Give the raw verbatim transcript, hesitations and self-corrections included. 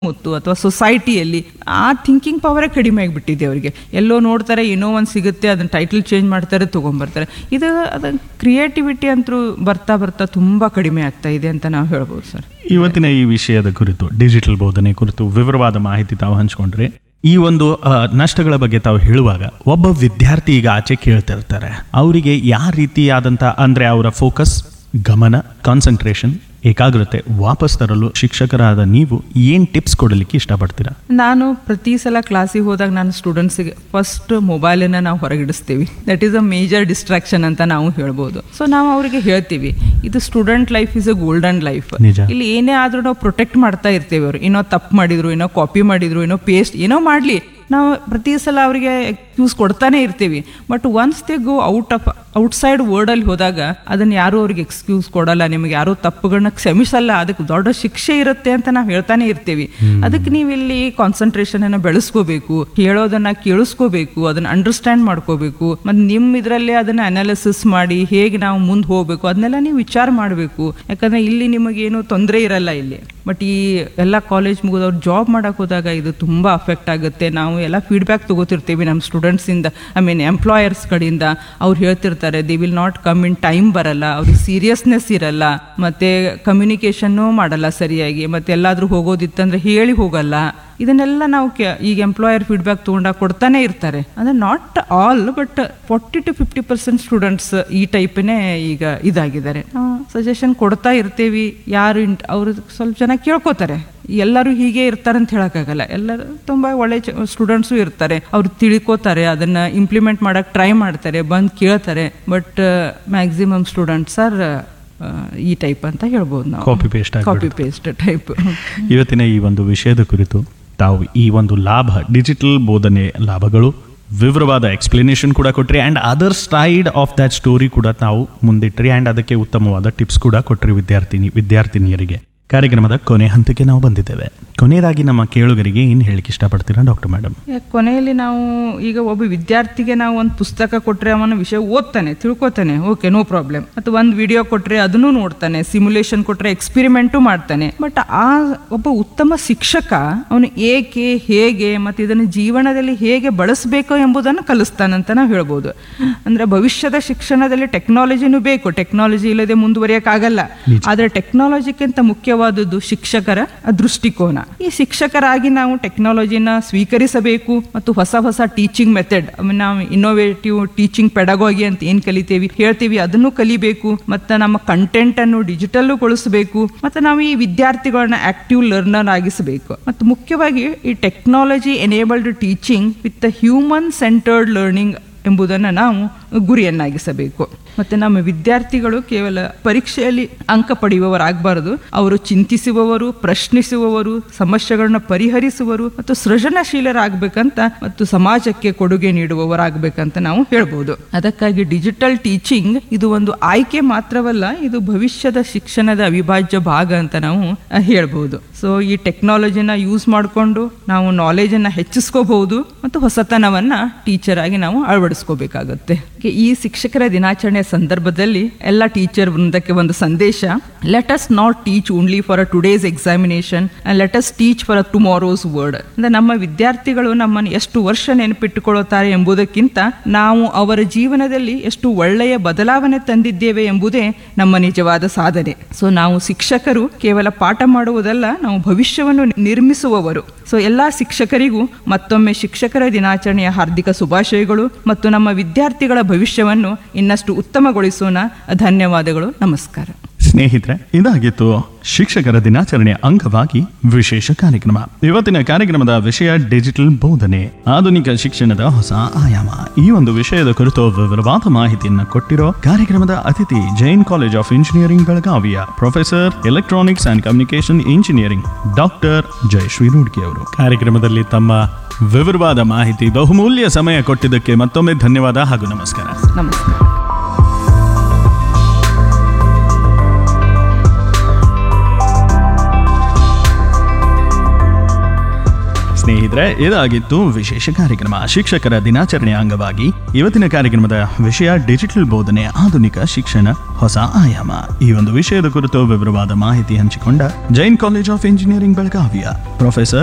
ಮುತ್ತು ಅಥವಾ ಸೊಸೈಟಿಯಲ್ಲಿ ಆ ಥಿಂಕಿಂಗ್ ಪವರೇ ಕಡಿಮೆ ಆಗಿಬಿಟ್ಟಿದೆ ಅವರಿಗೆ. ಎಲ್ಲೋ ನೋಡ್ತಾರೆ ಏನೋ ಒಂದು ಸಿಗುತ್ತೆ, ಅದನ್ನ ಟೈಟಲ್ ಚೇಂಜ್ ಮಾಡ್ತಾರೆ, ತೊಗೊಂಬರ್ತಾರೆ. ಇದು ಅದು ಕ್ರಿಯೇಟಿವಿಟಿ ಅಂತೂ ಬರ್ತಾ ಬರ್ತಾ ತುಂಬ ಕಡಿಮೆ ಆಗ್ತಾ ಇದೆ ಅಂತ ನಾವು ಹೇಳ್ಬೋದು ಸರ್. ಇವತ್ತಿನ ಈ ವಿಷಯದ ಕುರಿತು, ಡಿಜಿಟಲ್ ಬೋಧನೆ ಕುರಿತು ವಿವರವಾದ ಮಾಹಿತಿ ತಾವು ಹಂಚ್ಕೊಂಡ್ರೆ, ಈ ಒಂದು ನಷ್ಟಗಳ ಬಗ್ಗೆ ತಾವು ಹೇಳುವಾಗ ಒಬ್ಬ ವಿದ್ಯಾರ್ಥಿ ಈಗ ಆಚೆ ಕೇಳ್ತಿರ್ತಾರೆ, ಅವರಿಗೆ ಯಾವ ರೀತಿಯಾದಂಥ ಅಂದರೆ ಅವರ ಫೋಕಸ್, ಗಮನ, ಕಾನ್ಸಂಟ್ರೇಷನ್, ಏಕಾಗ್ರತೆ ವಾಪಸ್ ತರಲು ಶಿಕ್ಷಕರಾದ ನೀವು ಏನು ಟಿಪ್ಸ್ ಕೊಡಲಿಕ್ಕೆ ಇಷ್ಟಪಡ್ತೀರಾ? ನಾನು ಪ್ರತಿ ಸಲ ಕ್ಲಾಸಿಗೆ ಹೋದಾಗ ನಾನು ಸ್ಟೂಡೆಂಟ್ಸಿಗೆ ಫಸ್ಟ್ ಮೊಬೈಲನ್ನು ನಾವು ಹೊರಗಿಡಿಸ್ತೀವಿ. That is a major distraction ಅಂತ ನಾವು ಹೇಳ್ಬೋದು. ಸೊ ನಾವು ಅವರಿಗೆ ಹೇಳ್ತೀವಿ, ಇದು student life is a golden life. ಇಲ್ಲಿ ಏನೇ ಆದರೂ ನಾವು ಪ್ರೊಟೆಕ್ಟ್ ಮಾಡ್ತಾ ಇರ್ತೇವೆ. ಅವರು ಏನೋ ತಪ್ಪು ಮಾಡಿದ್ರು, ಏನೋ ಕಾಪಿ ಮಾಡಿದ್ರು, ಏನೋ ಪೇಸ್ಟ್ ಏನೋ ಮಾಡಲಿ, ನಾವು ಪ್ರತಿ ಸಲ ಅವರಿಗೆ ಎಕ್ಸ್ಕ್ಯೂಸ್ ಕೊಡ್ತಾನೆ ಇರ್ತೀವಿ. But once they go out of outside ವರ್ಲ್ಡಲ್ಲಿ ಹೋದಾಗ ಅದನ್ನು ಯಾರೂ ಅವ್ರಿಗೆ ಎಕ್ಸ್ಕ್ಯೂಸ್ ಕೊಡಲ್ಲ, ನಿಮಗೆ ಯಾರೂ ತಪ್ಪುಗಳನ್ನ ಕ್ಷಮಿಸಲ್ಲ, ಅದಕ್ಕೆ ದೊಡ್ಡ ಶಿಕ್ಷೆ ಇರುತ್ತೆ ಅಂತ ನಾವು ಹೇಳ್ತಾನೆ ಇರ್ತೀವಿ. ಅದಕ್ಕೆ ನೀವು ಇಲ್ಲಿ ಕಾನ್ಸಂಟ್ರೇಷನ್ ಅನ್ನು ಬೆಳೆಸ್ಕೋಬೇಕು, ಹೇಳೋದನ್ನ ಕೇಳಿಸ್ಕೋಬೇಕು, ಅದನ್ನ ಅಂಡರ್ಸ್ಟ್ಯಾಂಡ್ ಮಾಡ್ಕೋಬೇಕು, ಮತ್ತು ನಿಮ್ಮ ಇದರಲ್ಲೇ ಅದನ್ನ ಅನಾಲಿಸಿಸ್ ಮಾಡಿ ಹೇಗೆ ನಾವು ಮುಂದೆ ಹೋಗ್ಬೇಕು ಅದನ್ನೆಲ್ಲ ನೀವು ವಿಚಾರ ಮಾಡಬೇಕು. ಯಾಕಂದ್ರೆ ಇಲ್ಲಿ ನಿಮಗೇನು ತೊಂದರೆ ಇರಲ್ಲ ಇಲ್ಲಿ. ಬಟ್ ಈ ಎಲ್ಲ ಕಾಲೇಜ್ ಮುಗಿದವ್ರು ಜಾಬ್ ಮಾಡಕ್ಕೆ ಹೋದಾಗ ಇದು ತುಂಬ ಅಫೆಕ್ಟ್ ಆಗುತ್ತೆ. ನಾವು ಎಲ್ಲ ಫೀಡ್ಬ್ಯಾಕ್ ತಗೋತಿರ್ತೀವಿ ನಮ್ಮ ಸ್ಟೂಡೆಂಟ್ಸಿಂದ, ಐ ಮೀನ್ ಎಂಪ್ಲಾಯರ್ಸ್ ಕಡೆಯಿಂದ. ಅವ್ರು ಹೇಳ್ತಿರ್ತಾರೆ they will not come in time, ಬರಲ್ಲ, ಅವ್ರಿಗೆ ಸೀರಿಯಸ್ನೆಸ್ ಇರಲ್ಲ, ಮತ್ತೆ ಕಮ್ಯುನಿಕೇಷನ್ನು ಮಾಡಲ್ಲ ಸರಿಯಾಗಿ, ಮತ್ತೆ ಎಲ್ಲಾದರೂ ಹೋಗೋದಿತ್ತಂದ್ರೆ ಹೇಳಿ ಹೋಗಲ್ಲ. ಇದನ್ನೆಲ್ಲ ನಾವು ಈಗ ಎಂಪ್ಲಾಯರ್ ಫೀಡ್ಬ್ಯಾಕ್ ತೊಗೊಂಡಾಗ ಕೊಡ್ತಾನೆ ಇರ್ತಾರೆ. ಅಂದರೆ not all, but forty to fifty percent students ಈ ಟೈಪ್ನೇ ಈಗ ಇದಾಗಿದ್ದಾರೆ. ನಾವು ಸಜೆಷನ್ ಕೊಡ್ತಾ ಇರ್ತೀವಿ. ಯಾರು ಇಂಟ್ ಅವರು ಸ್ವಲ್ಪ ಜನ ಕೇಳ್ಕೊತಾರೆ. ಎಲ್ಲರೂ ಹೀಗೆ ಇರ್ತಾರೆ ಅಂತ ಹೇಳೋಕ್ಕಾಗಲ್ಲ. ಎಲ್ಲರೂ ತುಂಬ ಒಳ್ಳೆ ಸ್ಟೂಡೆಂಟ್ಸು ಇರ್ತಾರೆ, ಅವ್ರು ತಿಳ್ಕೊತಾರೆ, ಅದನ್ನು ಇಂಪ್ಲಿಮೆಂಟ್ ಮಾಡೋಕ್ಕೆ ಟ್ರೈ ಮಾಡ್ತಾರೆ, ಬಂದು ಕೇಳ್ತಾರೆ. ಬಟ್ ಮ್ಯಾಕ್ಸಿಮಮ್ ಸ್ಟೂಡೆಂಟ್ಸ್ ಆರ್ ಈ ಟೈಪ್ ಅಂತ ಹೇಳ್ಬೋದು ನಾವು, copy paste copy paste type. ಇವತ್ತಿನ ಈ ಒಂದು ವಿಷಯದ ಕುರಿತು ತಾವು ಈ ಒಂದು ಲಾಭ, ಡಿಜಿಟಲ್ ಬೋಧನೆ ಲಾಭಗಳು, ವಿವರವಾದ ಎಕ್ಸ್ಪ್ಲನೇಷನ್ ಕೂಡ ಕೊಟ್ರಿ, and other side of that story ಕೂಡ ತಾವು ಮುಂದಿಟ್ರಿ, ಆ್ಯಂಡ್ ಅದಕ್ಕೆ ಉತ್ತಮವಾದ ಟಿಪ್ಸ್ ಕೂಡ ಕೊಟ್ರಿ ವಿದ್ಯಾರ್ಥಿನಿ ವಿದ್ಯಾರ್ಥಿನಿಯರಿಗೆ. ಕಾರ್ಯಕ್ರಮದ ಕೊನೆ ಹಂತಕ್ಕೆ ನಾವು ಬಂದಿದ್ದೇವೆ. ಕೊನೆಯದಾಗಿ ನಮ್ಮ ಕೇಳುಗರಿಗೆ ಏನು ಹೇಳಿಕ್ಕೆ ಇಷ್ಟಪಡ್ತೀರಾ ಡಾಕ್ಟರ್ ಮೇಡಮ್? ಕೊನೆಯಲ್ಲಿ ನಾವು ಈಗ ಒಬ್ಬ ವಿದ್ಯಾರ್ಥಿಗೆ ನಾವು ಒಂದು ಪುಸ್ತಕ ಕೊಟ್ಟರೆ ಅವನ ವಿಷಯ ಓದ್ತಾನೆ, ತಿಳ್ಕೊತಾನೆ, ಓಕೆ ನೋ ಪ್ರಾಬ್ಲಮ್. ಮತ್ತು ಒಂದು ವಿಡಿಯೋ ಕೊಟ್ಟರೆ ಅದನ್ನು ನೋಡ್ತಾನೆ, ಸಿಮ್ಯುಲೇಷನ್ ಕೊಟ್ಟರೆ ಎಕ್ಸ್ಪೆರಿಮೆಂಟು ಮಾಡ್ತಾನೆ. ಬಟ್ ಆ ಒಬ್ಬ ಉತ್ತಮ ಶಿಕ್ಷಕ ಅವನು ಏಕೆ, ಹೇಗೆ ಮತ್ತು ಇದನ್ನು ಜೀವನದಲ್ಲಿ ಹೇಗೆ ಬಳಸಬೇಕು ಎಂಬುದನ್ನು ಕಲಿಸ್ತಾನಂತ ನಾವು ಹೇಳ್ಬೋದು. ಅಂದರೆ ಭವಿಷ್ಯದ ಶಿಕ್ಷಣದಲ್ಲಿ ಟೆಕ್ನಾಲಜಿನೂ ಬೇಕು, ಟೆಕ್ನಾಲಜಿ ಇಲ್ಲದೆ ಮುಂದುವರಿಯೋಕ್ಕಾಗಲ್ಲ. ಆದರೆ ಟೆಕ್ನಾಲಜಿಗಿಂತ ಮುಖ್ಯವಾದದ್ದು ಶಿಕ್ಷಕರ ದೃಷ್ಟಿಕೋನ. ಈ ಶಿಕ್ಷಕರಾಗಿ ನಾವು ಟೆಕ್ನಾಲಜಿನ ಸ್ವೀಕರಿಸಬೇಕು ಮತ್ತು ಹೊಸ ಹೊಸ ಟೀಚಿಂಗ್ ಮೆಥಡ್, ನಾವು ಇನ್ನೋವೇಟಿವ್ ಟೀಚಿಂಗ್ ಪೆಡಗಾಗಿ ಅಂತ ಏನು ಕಲಿತೇವಿ ಹೇಳ್ತೀವಿ ಅದನ್ನು ಕಲಿಬೇಕು. ಮತ್ತು ನಮ್ಮ ಕಂಟೆಂಟ್ ಅನ್ನು ಡಿಜಿಟಲ್ಗೊಳಿಸಬೇಕು. ಮತ್ತು ನಾವು ಈ ವಿದ್ಯಾರ್ಥಿಗಳನ್ನ ಆಕ್ಟಿವ್ ಲರ್ನರ್ ಆಗಿಸಬೇಕು. ಮತ್ತು ಮುಖ್ಯವಾಗಿ ಈ technology enabled teaching with human centred learning ಎಂಬುದನ್ನು ನಾವು ಗುರಿಯನ್ನಾಗಿಸಬೇಕು. ಮತ್ತು ನಮ್ಮ ವಿದ್ಯಾರ್ಥಿಗಳು ಕೇವಲ ಪರೀಕ್ಷೆಯಲ್ಲಿ ಅಂಕ ಪಡೆಯುವವರಾಗಬಾರದು, ಅವರು ಚಿಂತಿಸುವವರು, ಪ್ರಶ್ನಿಸುವವರು, ಸಮಸ್ಯೆಗಳನ್ನ ಪರಿಹರಿಸುವರು ಮತ್ತು ಸೃಜನಶೀಲರಾಗಬೇಕಂತ ಮತ್ತು ಸಮಾಜಕ್ಕೆ ಕೊಡುಗೆ ನೀಡುವವರಾಗಬೇಕಂತ ನಾವು ಹೇಳ್ಬೋದು. ಅದಕ್ಕಾಗಿ ಡಿಜಿಟಲ್ ಟೀಚಿಂಗ್ ಇದು ಒಂದು ಆಯ್ಕೆ ಮಾತ್ರವಲ್ಲ, ಇದು ಭವಿಷ್ಯದ ಶಿಕ್ಷಣದ ಅವಿಭಾಜ್ಯ ಭಾಗ ಅಂತ ನಾವು ಹೇಳ್ಬೋದು. ಸೊ ಈ ಟೆಕ್ನಾಲಜಿನ ಯೂಸ್ ಮಾಡಿಕೊಂಡು ನಾವು ನಾಲೆಜನ್ನು ಹೆಚ್ಚಿಸ್ಕೋಬಹುದು ಮತ್ತು ಹೊಸತನವನ್ನ ಟೀಚರ್ ಆಗಿ ನಾವು ಅಳವಡಿಸ್ಕೋಬೇಕಾಗತ್ತೆ. ಈ ಶಿಕ್ಷಕರ ದಿನಾಚರಣೆಯ ಸಂದರ್ಭದಲ್ಲಿ ಎಲ್ಲ ಟೀಚರ್ ವೃಂದಕ್ಕೆ ಒಂದು ಸಂದೇಶ: let us not teach only for a today's examination and let us teach for a tomorrow's word. ಅಂದ್ರೆ ನಮ್ಮ ವಿದ್ಯಾರ್ಥಿಗಳು ನಮ್ಮನ್ನು ಎಷ್ಟು ವರ್ಷ ನೆನಪಿಟ್ಟುಕೊಳ್ಳುತ್ತಾರೆ ಎಂಬುದಕ್ಕಿಂತ ನಾವು ಅವರ ಜೀವನದಲ್ಲಿ ಎಷ್ಟು ಒಳ್ಳೆಯ ಬದಲಾವಣೆ ತಂದಿದ್ದೇವೆ ಎಂಬುದೇ ನಮ್ಮ ನಿಜವಾದ ಸಾಧನೆ. ಸೊ ನಾವು ಶಿಕ್ಷಕರು ಕೇವಲ ಪಾಠ ಮಾಡುವುದಲ್ಲ, ನಾವು ಭವಿಷ್ಯವನ್ನು ನಿರ್ಮಿಸುವವರು. ಸೊ ಎಲ್ಲಾ ಶಿಕ್ಷಕರಿಗೂ ಮತ್ತೊಮ್ಮೆ ಶಿಕ್ಷಕರ ದಿನಾಚರಣೆಯ ಹಾರ್ದಿಕ ಶುಭಾಶಯಗಳು ಮತ್ತು ನಮ್ಮ ವಿದ್ಯಾರ್ಥಿಗಳ ಭವಿಷ್ಯವನ್ನು ಇನ್ನಷ್ಟು ಉತ್ತಮಗೊಳಿಸೋಣ. ಧನ್ಯವಾದಗಳು, ನಮಸ್ಕಾರ. ಸ್ನೇಹಿತರೆ, ಇದಾಗಿತ್ತು ಶಿಕ್ಷಕರ ದಿನಾಚರಣೆಯ ಅಂಗವಾಗಿ ವಿಶೇಷ ಕಾರ್ಯಕ್ರಮ. ಇವತ್ತಿನ ಕಾರ್ಯಕ್ರಮದ ವಿಷಯ ಡಿಜಿಟಲ್ ಬೋಧನೆ, ಆಧುನಿಕ ಶಿಕ್ಷಣದ ಹೊಸ ಆಯಾಮ. ಈ ಒಂದು ವಿಷಯದ ಕುರಿತು ವಿವರವಾದ ಮಾಹಿತಿಯನ್ನು ಕೊಟ್ಟಿರೋ ಕಾರ್ಯಕ್ರಮದ ಅತಿಥಿ ಜೈನ್ ಕಾಲೇಜ್ ಆಫ್ ಇಂಜಿನಿಯರಿಂಗ್ ಬೆಳಗಾವಿಯ professor electronics and communication engineering doctor Jayashree Rudgi ಅವರು. ಕಾರ್ಯಕ್ರಮದಲ್ಲಿ ತಮ್ಮ ವಿವರವಾದ ಮಾಹಿತಿ, ಬಹುಮೂಲ್ಯ ಸಮಯ ಕೊಟ್ಟಿದ್ದಕ್ಕೆ ಮತ್ತೊಮ್ಮೆ ಧನ್ಯವಾದ ಹಾಗೂ ನಮಸ್ಕಾರ. ನಮಸ್ಕಾರ. ಸ್ನೇಹಿತರೆ, ಇದಾಗಿತ್ತು ವಿಶೇಷ ಕಾರ್ಯಕ್ರಮ ಶಿಕ್ಷಕರ ದಿನಾಚರಣೆಯ ಅಂಗವಾಗಿ. ಇವತ್ತಿನ ಕಾರ್ಯಕ್ರಮದ ವಿಷಯ ಡಿಜಿಟಲ್ ಬೋಧನೆ, ಆಧುನಿಕ ಶಿಕ್ಷಣ, ಹೊಸ ಆಯಾಮ. ಈ ಒಂದು ವಿಷಯದ ಕುರಿತು ವಿವರವಾದ ಮಾಹಿತಿ ಹಂಚಿಕೊಂಡ ಜೈನ್ ಕಾಲೇಜ್ ಆಫ್ ಇಂಜಿನಿಯರಿಂಗ್ ಬೆಳಗಾವಿಯ ಪ್ರೊಫೆಸರ್